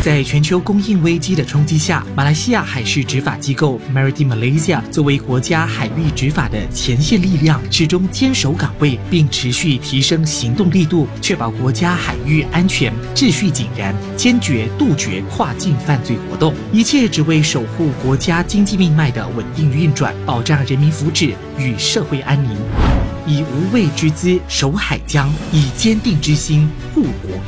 在全球供应危机的冲击下，马来西亚海事执法机构 Maritime Malaysia 作为国家海域执法的前线力量，始终坚守岗位，并持续提升行动力度，确保国家海域安全、秩序井然，坚决杜绝跨境犯罪活动。一切只为守护国家经济命脉的稳定运转，保障人民福祉与社会安宁。以无畏之姿守海疆，以坚定之心护国